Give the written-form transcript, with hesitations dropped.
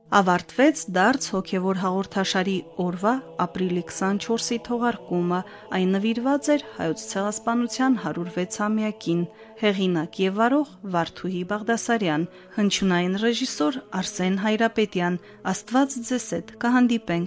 Ավարտվեց դարձ հոգևոր հաղորդաշարի օրվա ապրիլի 24-ի թողարկումը, այն նվիրված էր Հայոց ցեղասպանության 106-ամյակին, հեղինակ եւ վարող Վարդուհի Բաղդասարյան, հնչյունային ռեժիսոր Արսեն Հայրապետյան, Աստված ձեզ հետ, կհանդիպենք